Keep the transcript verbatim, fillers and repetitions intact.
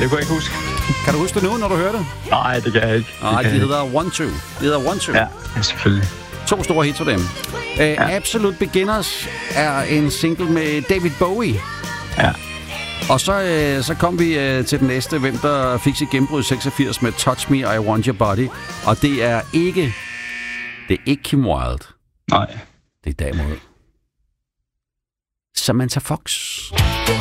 det kunne jeg ikke huske. Kan du huske det nu, når du hører det? Nej, det kan jeg ikke. Nej, de hedder One Two. De hedder One Two. Ja, selvfølgelig. To store hits for dem. Uh, ja. Absolute Beginners er en single med David Bowie. Ja. Og så, uh, så kom vi uh, til den næste, hvem der fik sit gennembrud i seksogfirs med Touch Me, I Want Your Body. Og det er ikke, det er ikke Kim Wilde. Nej. Det er derimod Samantha Fox.